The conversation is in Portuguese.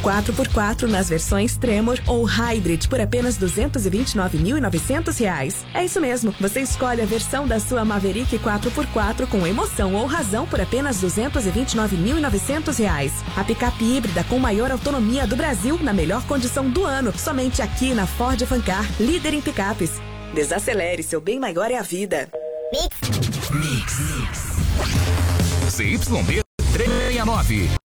4x4 nas versões Tremor ou Hybrid por apenas R$ 229.900. É isso mesmo, você escolhe a versão da sua Maverick 4x4 com emoção ou razão por apenas R$ 229.900. A picape híbrida com maior autonomia do Brasil na melhor condição do ano, somente aqui na Ford Fancar, líder em picapes. Desacelere, seu bem maior é a vida. Mix. CYB 369.